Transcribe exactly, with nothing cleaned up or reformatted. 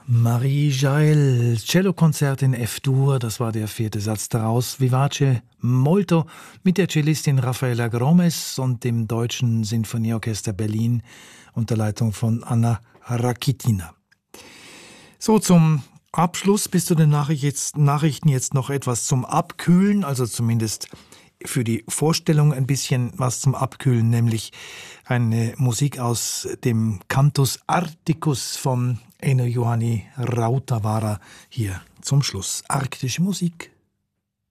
Marie Jael, Cellokonzert in F-Dur, das war der vierte Satz daraus. Vivace molto mit der Cellistin Raffaella Gromes und dem Deutschen Sinfonieorchester Berlin unter Leitung von Anna Rakitina. So, zum Abschluss bis zu den Nachrichten jetzt noch etwas zum Abkühlen, also zumindest für die Vorstellung ein bisschen was zum Abkühlen, nämlich eine Musik aus dem Cantus Arcticus von Eno Johanni Rautavaara hier zum Schluss. Arktische Musik.